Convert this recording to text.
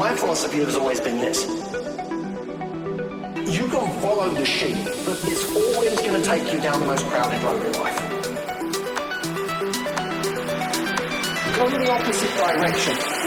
my philosophy has always been this. You can follow the sheep, but it's always going to take you down the most crowded road in life. Go in the opposite direction.